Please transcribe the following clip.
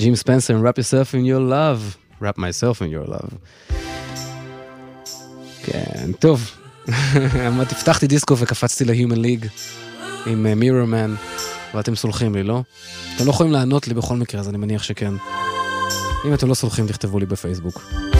Jim Spencer, wrap yourself in your love. wrap myself in your love. כן, טוב. תפתחתי דיסקו וקפצתי ל-Human League עם Mirror Man, ואתם סולחים לי, לא? אתם לא יכולים לענות לי בכל מקרה, אז אני מניח שכן. אם אתם לא סולחים, תכתבו לי בפייסבוק.